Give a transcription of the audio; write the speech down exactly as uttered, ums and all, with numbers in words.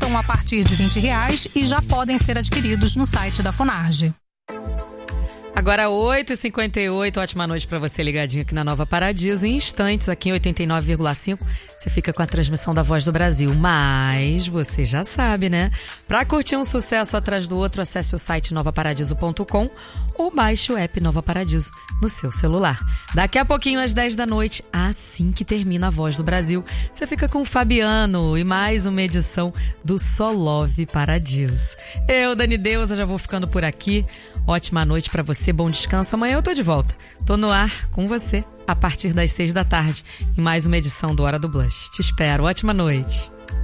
custam a partir de vinte reais e já podem ser adquiridos no site da Funarge. Agora oito e cinquenta e oito, ótima noite para você ligadinho aqui na Nova Paradiso. Em instantes, aqui em oitenta e nove vírgula cinco, você fica com a transmissão da Voz do Brasil. Mas você já sabe, né? Para curtir um sucesso atrás do outro, acesse o site nova paradiso ponto com ou baixe o app Nova Paradiso no seu celular. Daqui a pouquinho, às dez da noite, assim que termina a Voz do Brasil, você fica com o Fabiano e mais uma edição do Só Love Paradiso. Eu, Dani Deusa, já vou ficando por aqui. Ótima noite pra você, bom descanso. Amanhã eu tô de volta. Tô no ar com você a partir das seis da tarde em mais uma edição do Hora do Blush. Te espero. Ótima noite.